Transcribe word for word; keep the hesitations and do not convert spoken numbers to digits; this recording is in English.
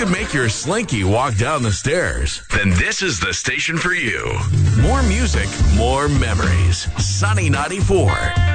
could make your Slinky walk down the stairs, then this is the station for you. More music, more memories. Sunny ninety-four.